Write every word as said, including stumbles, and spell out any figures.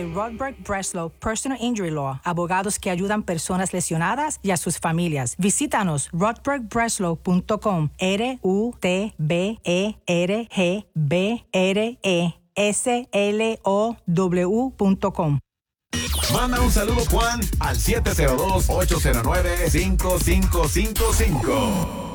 de Rodberg Breslow Personal Injury Law, abogados que ayudan personas lesionadas y a sus familias. Visítanos rodberg breslow punto com, R U T B E R G B R E S L O W punto com. Manda un saludo, Juan, al siete cero dos, ocho cero nueve, cinco cinco cinco cinco.